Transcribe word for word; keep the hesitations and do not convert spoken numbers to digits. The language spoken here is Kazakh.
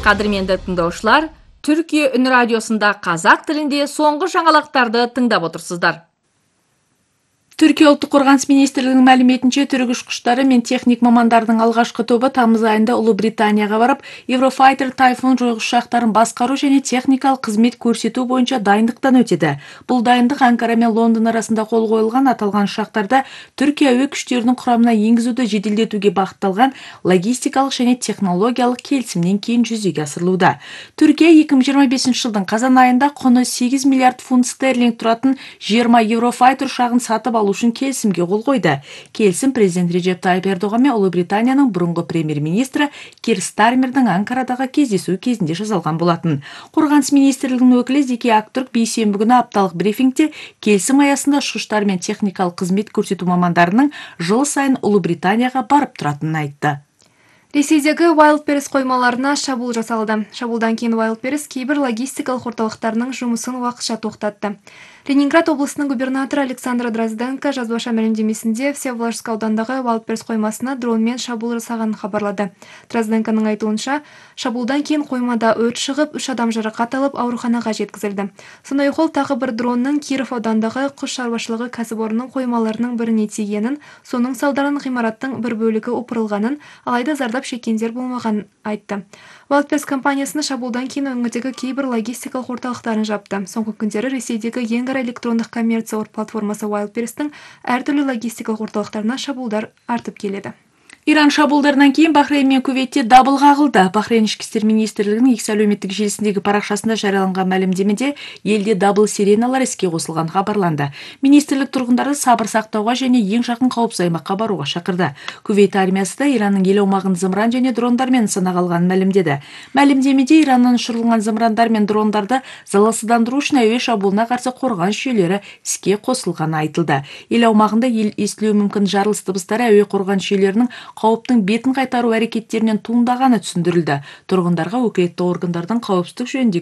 Кадырменді тыңдаушылар, Түркия үн радиосында қазақ тілінде соңғы жаңалықтарды тыңдап отырсыздар. Түркия ұлттық қорғаныс министрлігінің мәліметінше, түрік ұшқыштары мен техник мамандардың алғашқы тобы тамыз айында Ұлыбританияға барып, Eurofighter Typhoon жойғыш ұшақтарын басқару және техникалық қызмет көрсету бойынша дайындықтан өтеді. Бұл дайындық Анкара мен Лондон арасында қол қойылған аталған ұшақтарда Түркия әуе күштерінің құрамына енгізуді жеделдетуге бағытталған логистикалық және технологиялық келісімнен кейін жүзеге асырылуда. Түркия екі мың жиырма бесінші жылдың қазан айында құны сегіз миллиард фунт стерлинг тұратын жиырма Eurofighter ұшағын сатып алу үшін келісімге қол қойды. Келісім президент Реджеп Тайып Ердоған мен Ұлыбританияның бұрынғы премьер-министрі Кир Стармердің Анкарадағы кездесуі кезінде жасалған болатын. Қорғаныс министрлігінің өкілі Зеки Актүрк бейсенбі күні апталық брифингте келісім аясында ұшқыштар мен техникалық қызмет көрсету мамандарының жыл сайын Ұлыбританияға барып тұратынын айтты. Ресейдегі Wildberries қоймаларына шабуыл жасалды. Шабуылдан кейін Wildberries кейбір логистикалық орталықтарының жұмысын уақытша тоқтатты. Ленинград облысының губернаторы Александр Дрозденко жазбаша мәлімдемесінде Всеволожск аудандағы Wildberries қоймасына дронмен шабуыл жасағанын хабарлады. Дрозденконың айтуынша, шабуылдан кейін қоймада өрт шығып, үш адам жарақат алып, ауруханаға жеткізілді. Сондай-ақ ол тағы бір дронның Киров аудандағы құс шаруашылығы кәсіпорнының қоймаларының біріне тигенін, соның салдарынан ғимараттың бір бөлігі опырылғанын, алайда зардап шеккендер болмағанын айтты. Wildberries компаниясына шабуылдан кейін өңірдегі кейбір логистикалық орталықтарын жапты. Соңғы күндері Ресейдегі ең ірі электрондық коммерция платформасы Wildberries'тің әртүрлі логистикалық орталықтарына шабуылдар артып келеді. Иран шабуылдарынан кейін Бахрейн мен Кувейтте дабыл қағылды. Бахрейн ішкі істер министрлігінің X әлеуметтік желісіндегі парақшасында жарияланған мәлімдемеде елде дабыл сиреналар іске қосылған хабарланды. Министрлік тұрғындарды сабыр сақтауға және ең жақын қауіпсіз аймаққа баруға шақырды. Кувейт армиясы да Иранның ел аумағын зымыран және дрондармен нысанаға алғанын мәлімдеді. Мәлімдемеде Ираннан ұшырылған зымырандар мен дрондарды залалсыздандыру үшін әуе шабуылына қарсы қорғаныс жүйелері іске қосылғаны айтылды. Ел аумағында ел естілуі мүмкін жарылыс дыбыстары әуе қорғаныс жүйелерінің қауіптің бетін қайтару әрекеттерінен туындағаны түсіндірілді. Тұрғындарға өкілетті органдардың қауіпсіздік жөніндегі